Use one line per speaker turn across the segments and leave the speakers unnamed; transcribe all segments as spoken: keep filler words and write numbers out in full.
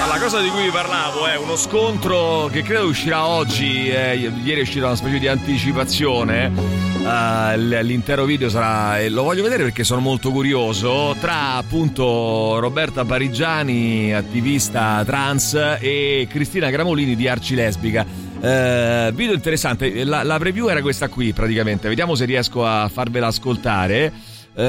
la cosa di cui vi parlavo è uno scontro che credo uscirà oggi. Eh, ieri è uscita una specie di anticipazione. Uh, l'intero video sarà, e lo voglio vedere perché sono molto curioso, tra appunto Roberta Parigiani, attivista trans, e Cristina Gramolini di Arcilesbica. Uh, video interessante. La, la preview era questa qui praticamente. Vediamo se riesco a farvela ascoltare. Uh,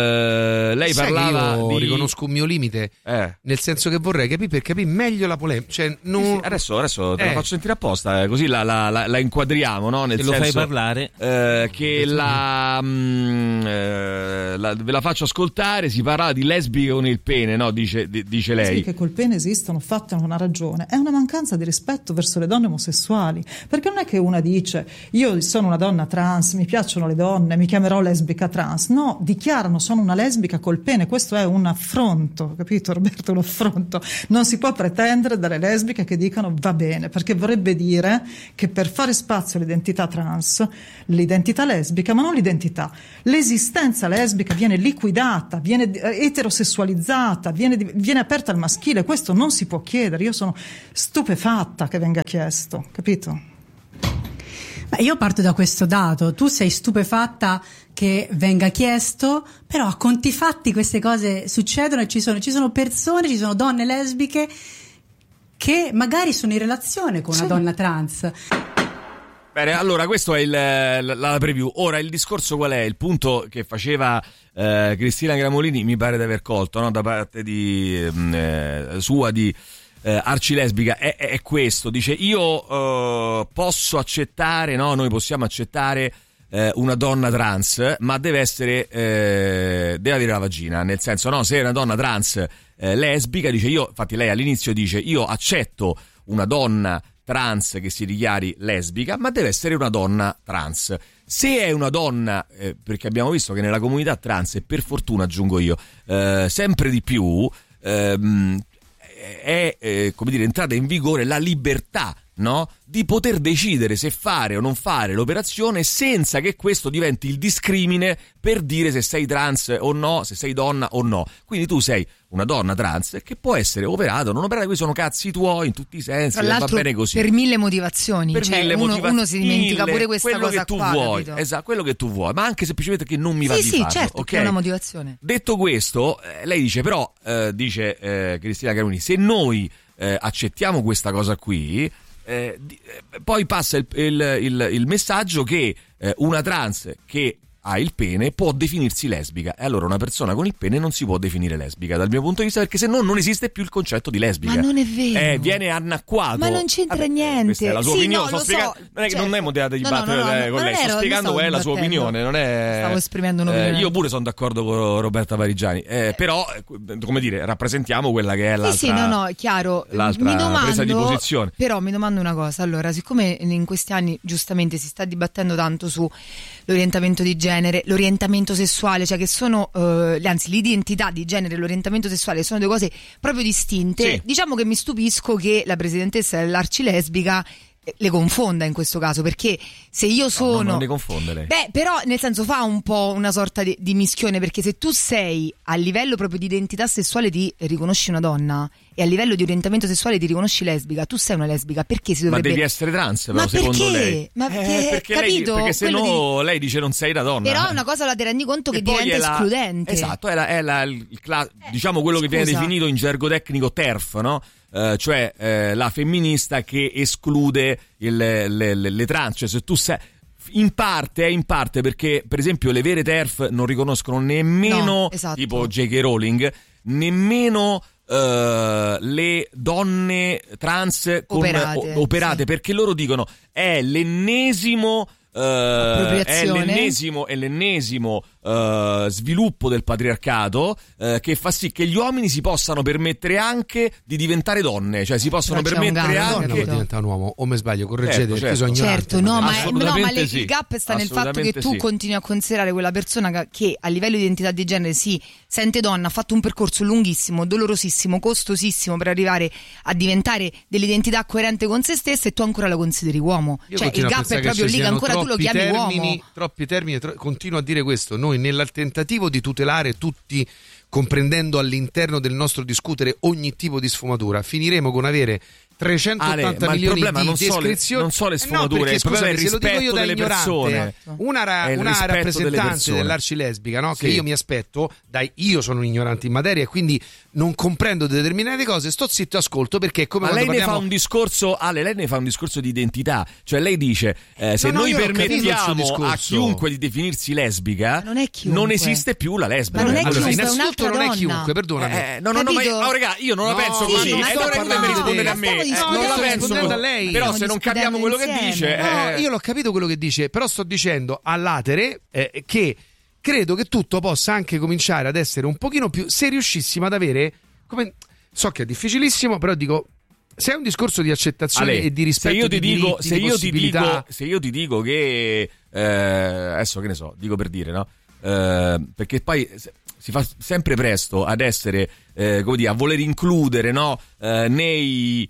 lei
Sai
parlava
che io
di...
riconosco un mio limite,
eh.
nel senso che vorrei capire per capire meglio la polemica, cioè non...
sì, sì, adesso, adesso te
eh.
la faccio sentire apposta, eh, così la, la, la, la inquadriamo, no? Nel
Te
senso,
lo fai parlare
eh, che la, mh, eh, la ve la faccio ascoltare. Si parla di lesbiche con il pene, no? Dice, di, dice lei.
Lesbiche col pene esistono, fatte hanno una ragione. È una mancanza di rispetto verso le donne omosessuali, perché non è che una dice io sono una donna trans, mi piacciono le donne, mi chiamerò lesbica trans. No, dichiarano sono una lesbica col pene. Questo è un affronto, capito Roberto? Un affronto. Non si può pretendere dalle lesbiche che dicano va bene, perché vorrebbe dire che per fare spazio all'identità trans, l'identità lesbica, ma non l'identità, l'esistenza lesbica viene liquidata, viene eterosessualizzata, viene, viene aperta al maschile. Questo non si può chiedere. Io sono stupefatta che venga chiesto, capito?
Beh, io parto da questo dato. Tu sei stupefatta che venga chiesto, però a conti fatti queste cose succedono e ci sono, ci sono persone, ci sono donne lesbiche che magari sono in relazione con una sì. donna trans.
Bene, allora questo è il, la, la preview. Ora il discorso qual è? Il punto che faceva eh, Cristina Gramolini, mi pare di aver colto, no? Da parte di eh, sua di eh, Arcilesbica, è, è questo. Dice io eh, posso accettare, no? Noi possiamo accettare eh, una donna trans, ma deve essere eh, deve avere la vagina, nel senso, no? Se è una donna trans eh, lesbica, dice io, infatti lei all'inizio dice io accetto una donna trans che si dichiari lesbica, ma deve essere una donna trans. Se è una donna, eh, perché abbiamo visto che nella comunità trans, e per fortuna aggiungo io, eh, sempre di più ehm, è eh, come dire entrata in vigore la libertà, no? Di poter decidere se fare o non fare l'operazione senza che questo diventi il discrimine per dire se sei trans o no, se sei donna o no. Quindi tu sei una donna trans che può essere operata o non operata, questi sono cazzi tuoi in tutti i sensi,
tra l'altro,
va bene così.
Per mille motivazioni,
per
cioè
mille
uno,
motiva-
uno si dimentica
mille,
pure questa
quello
cosa
che tu
qua,
vuoi,
capito?
esatto, quello che tu vuoi, ma anche semplicemente che non mi va
sì,
di
sì,
farlo.
certo,
Okay?
è una motivazione.
Detto questo, eh, lei dice però, eh, dice eh, Cristina Gramolini, se noi eh, accettiamo questa cosa qui, Eh, di, eh, poi passa il, il, il, il messaggio che eh, una trans che ha il pene può definirsi lesbica, e allora una persona con il pene non si può definire lesbica dal mio punto di vista, perché se no non esiste più il concetto di lesbica.
Ma non è vero,
eh, viene annacquato.
ma non c'entra
Vabbè,
niente.
Questa è la sua
sì,
opinione,
no,
sto
lo
spiegando,
so.
non è che
cioè,
non è modella di
no,
dibattere
no, no, no,
con lei, sto
ero,
spiegando qual è la sua opinione, non è...
stavo esprimendo un'opinione.
Eh, io pure sono d'accordo con Roberta Parigiani, eh, però come dire, rappresentiamo quella che è l'altra,
sì, sì, no, no, chiaro.
l'altra
mi domando,
presa di posizione.
Però mi domando una cosa, allora, siccome in questi anni giustamente si sta dibattendo tanto su l'orientamento di genere, l'orientamento sessuale, cioè che sono eh, anzi l'identità di genere e l'orientamento sessuale sono due cose proprio distinte,
sì.
Diciamo che mi stupisco che la presidentessa dell'Arcilesbica le confonda in questo caso, perché se io sono
no, no, non le confondere.
Beh, però nel senso fa un po' una sorta di, di mischione, perché se tu sei a livello proprio di identità sessuale ti riconosci una donna e a livello di orientamento sessuale ti riconosci lesbica, tu sei una lesbica, perché si dovrebbe...
Ma devi essere trans, però,
ma
secondo
perché?
lei.
Ma
eh, perché
capito?
Lei, perché se no
di...
lei dice non sei una donna.
Però una cosa la ti rendi conto che,
che
diventa
la...
escludente.
Esatto, è, la, è la, il, cla... diciamo quello
Scusa.
che viene definito in gergo tecnico T E R F, no? Uh, cioè uh, la femminista che esclude il, le, le, le trans, cioè se tu sei in parte è in parte perché per esempio le vere T E R F non riconoscono nemmeno
no, esatto.
tipo J K Rowling, nemmeno uh, le donne trans con,
operate,
o, operate
sì.
Perché loro dicono è l'ennesimo Uh, è l'ennesimo, è l'ennesimo uh, sviluppo del patriarcato uh, che fa sì che gli uomini si possano permettere anche di diventare donne, cioè si possono
però
permettere anche
di diventare un uomo, o me sbaglio, correggete,
certo,
certo. Sono
certo, no, ma, è, no, ma le,
sì.
il gap sta nel fatto che tu
sì.
continui a considerare quella persona che, che a livello di identità di genere si sente donna, ha fatto un percorso lunghissimo, dolorosissimo, costosissimo per arrivare a diventare dell'identità coerente con se stessa, e tu ancora la consideri uomo.
Io
cioè il gap è proprio lì, che ancora tu lo chiami
termini,
uomo.
Troppi termini, tro- continuo a dire questo, noi nel tentativo di tutelare tutti comprendendo all'interno del nostro discutere ogni tipo di sfumatura, finiremo con avere trecentottanta
Ale,
milioni
ma il
di
non so le,
descrizioni.
non so le
Eh
sfumature,
no, perché,
il problema
scusami,
è il
se lo dico
rispetto
io da
delle
ignorante,
persone.
una, ra-
È il
una
rispetto delle
rappresentante
persone.
dell'arcilesbica, no? Che
Sì.
io mi aspetto, dai, io sono un ignorante in materia e quindi non comprendo determinate cose, sto zitto e ascolto, perché è come
Ma
quando
lei ne
parliamo...
fa un discorso, Ale, lei ne fa un discorso di identità, cioè lei dice eh, se
No, no,
noi
io ho capito il suo
permettiamo a
discorso.
chiunque di definirsi lesbica,
Non è chiunque.
non esiste più la lesbica.
Ma non è
Allora,
chiunque, è
innanzitutto
un'altra
non è
donna.
chiunque, perdonami.
Eh, no, no, no, ma io,
Capito?
oh, raga, io non la
No,
penso
sì,
così.
non
E
sto
allora come
parlando
mi
di
rispondere
te.
a me?
Stiamo
Eh,
discutendo
non la
sto
penso
rispondendo a
così.
lei.
Però se
Stiamo
non capiamo quello che
discutendo
dice,
insieme.
No,
eh,
io l'ho capito quello che dice, però sto dicendo all'atere eh, che credo che tutto possa anche cominciare ad essere un pochino più, se riuscissimo ad avere, come, so che è difficilissimo, però dico, se è un discorso di accettazione
Ale,
e di rispetto
se io ti
di
dico,
diritti,
se
di
io ti
possibilità,
dico, se io ti dico che eh, adesso che ne so, dico per dire, no? Eh, perché poi se- si fa sempre presto ad essere, eh, come dire, a voler includere, no? Eh, nei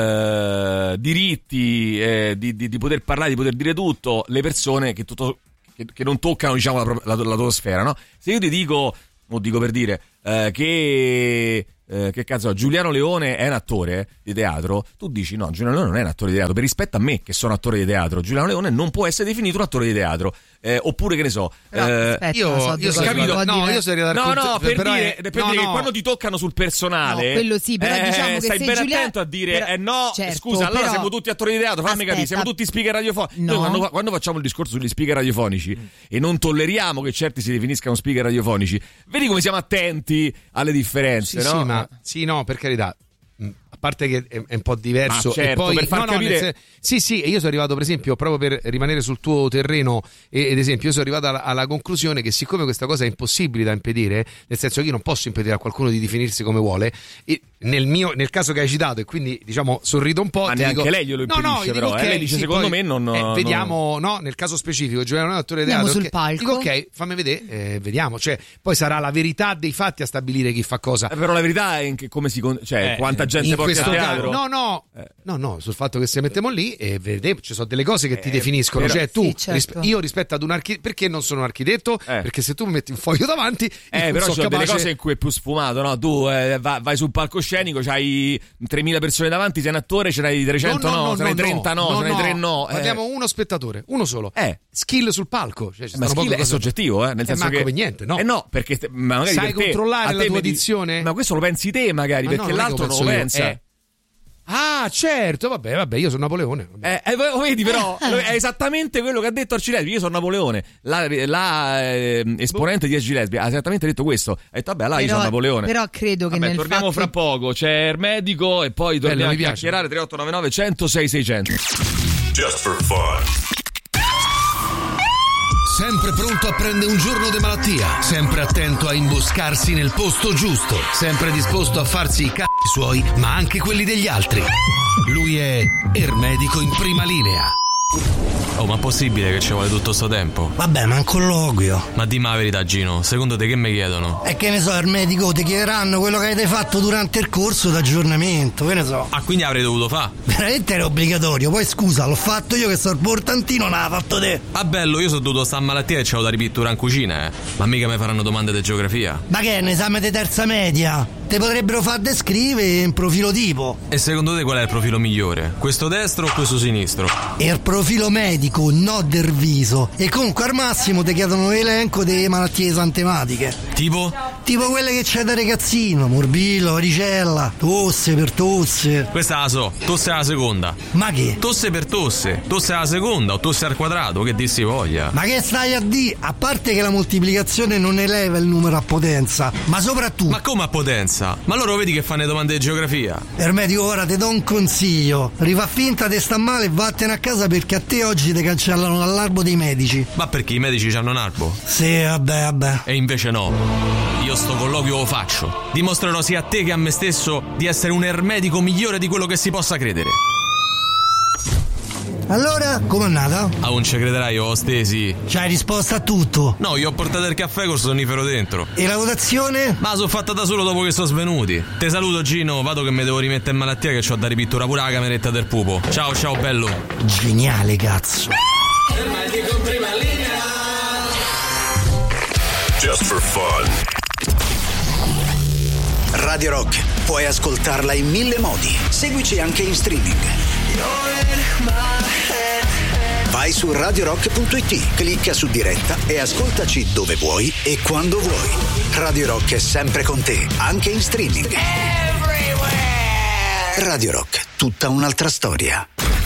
eh, diritti eh, di, di, di poter parlare, di poter dire tutto, le persone che tutto che, che non toccano, diciamo, la, pro- la, la tua sfera, no? Se io ti dico, o dico per dire, eh, che eh, che cazzo, Giuliano Leone è un attore di teatro, tu dici no, Giuliano Leone non è un attore di teatro, per rispetto a me che sono attore di teatro, Giuliano Leone non può essere definito un attore di teatro, eh, oppure che ne so,
Però,
eh,
Aspetta,
io,
so
io
due
sono
cose
capito?
arrivato,
un po'
no, io
diverse.
sono arrivato
no,
al
no,
punto-
per
però
dire,
è-
per
no,
dire che
no.
quando ti toccano sul personale,
No, quello sì, però
eh,
diciamo che
stai
se
ben
Giulia-
attento a dire
però-
eh no,
certo,
scusa, allora
però-
siamo tutti attori di teatro, fammi
Aspetta.
capire, siamo tutti speaker radiofonici.
No.
Noi quando, quando facciamo il discorso sugli speaker radiofonici e non tolleriamo che certi si definiscano speaker radiofonici, vedi come siamo attenti alle differenze,
Sì,
no?
sì, ma sì, no, per carità. Mm, A parte che è, è un po' diverso,
Ma certo,
e poi
per far
no, no,
capire-
nel sen- sì, sì, e io sono arrivato, per esempio, proprio per rimanere sul tuo terreno, e- ed esempio, io sono arrivato alla, alla conclusione che siccome questa cosa è impossibile da impedire, nel senso che io non posso impedire a qualcuno di definirsi come vuole, e nel mio, nel caso che hai citato, e quindi diciamo sorrido un po',
Ma
ti
neanche
dico,
lei glielo
no, no,
impedisce,
io dico,
però, eh,
ok,
lei dice,
sì,
secondo
poi,
me non-
eh,
non-
vediamo, no, nel caso specifico, Giuliano è un attore di
Andiamo
teatro,
sul
ok,
palco.
dico ok, fammi vedere, eh, vediamo, cioè poi sarà la verità dei fatti a stabilire chi fa cosa.
Eh, però la verità è che come si con- cioè
Eh,
quanta gente
in
porta a
questo
teatro.
caso, no, no,
Eh.
no, no, sul fatto che se mettiamo lì e vedete, ci sono delle cose che ti
Eh,
definiscono.
però-
Cioè, tu,
Sì, certo.
rispe- io rispetto ad un architetto, perché non sono un architetto?
Eh.
Perché se tu mi metti un foglio davanti, io
Eh,
non
però
sono
ci sono delle
capace-
cose in cui è più sfumato, no? Tu eh, va- vai sul palcoscenico, c'hai tremila persone davanti, sei un attore, ce n'hai trecento no, ce n'hai trenta no, ce n'hai tre no. eh.
Parliamo uno spettatore, uno solo.
Eh.
Skill sul palco. Cioè, ci
Ma
stanno
skill
poche
è
cose-
soggettivo, eh, nel
Eh,
senso
manco
che
per niente, no.
Eh no, perché te- ma magari
Sai
per te-
controllare
a
la
te
tua
vedi-
dizione?
Ma questo lo pensi te magari,
Ma no,
perché
non è che
l'altro
lo
non lo
penso io.
pensa.
Eh. Ah, certo, vabbè, vabbè, io sono Napoleone. vabbè.
Eh, eh, lo vedi però, è esattamente quello che ha detto Arcilesbi. Io sono Napoleone, la, la eh, esponente di Arcilesbi ha esattamente detto questo. Ha detto vabbè, là io
Però-
sono Napoleone.
però credo che
Vabbè,
nel
torniamo
fatto-
fra poco, c'è il medico e poi torniamo
mi
a
piace.
chiacchierare. Tre otto nove nove uno zero sei sei zero zero.
Just for fun.
Sempre pronto a prendere un giorno di malattia, sempre attento a imboscarsi nel posto giusto, sempre disposto a farsi i c***i suoi, ma anche quelli degli altri. Lui è Ermedico in prima linea.
Oh, ma è possibile che ci vuole tutto sto tempo?
Vabbè, ma è un colloquio.
Ma dimmi la verità, Gino, secondo te che mi chiedono?
E che ne so, il medico ti chiederanno quello che avete fatto durante il corso d'aggiornamento, che ne so.
Ah, quindi avrei dovuto fare?
Veramente era obbligatorio, poi scusa, l'ho fatto io che sono il portantino, non l'ha fatto te.
Ah, bello, io sono dovuto sta malattia e c'ho da ripittura in cucina, eh. Ma mica mi faranno domande di geografia.
Ma che è un esame di terza media? Te potrebbero far descrivere un profilo tipo.
E secondo te qual è il profilo migliore? Questo destro o questo sinistro?
E il profilo medico, no del viso. E comunque al massimo ti chiedono l'elenco delle malattie esantematiche.
Tipo?
Tipo quelle che c'è da ragazzino, morbillo, varicella, tosse per tosse.
Questa la so, tosse alla seconda.
Ma che?
Tosse per tosse, tosse alla seconda o tosse al quadrato, che dir si voglia.
Ma che stai a di? A parte che la moltiplicazione non eleva il numero a potenza, ma soprattutto...
Ma come a potenza? Ma loro vedi che fanno le domande di geografia?
Ermedico, ora ti do un consiglio. Rifà finta di sta male e vattene a casa perché a te oggi ti cancellano dall'albo dei medici.
Ma perché i medici hanno un albo?
Sì, vabbè, vabbè.
E invece no. Io sto colloquio lo faccio. Dimostrerò sia a te che a me stesso di essere un ermedico migliore di quello che si possa credere.
Allora, com'è andata?
Ah, non ci crederai, ho stesi.
C'hai risposto a tutto.
No, io ho portato il caffè col sonnifero dentro.
E la votazione?
Ma sono fatta da solo dopo che sono svenuti. Te saluto, Gino, vado che mi devo rimettere in malattia che c'ho da ripittura pure la cameretta del pupo. Ciao, ciao, bello.
Geniale, cazzo.
Just for fun.
Radio Rock, puoi ascoltarla in mille modi. Seguici anche in streaming. Vai su radio rock punto it, clicca su diretta e ascoltaci dove vuoi e quando vuoi. Radio Rock è sempre con te, anche in streaming. Radio Rock, tutta un'altra storia.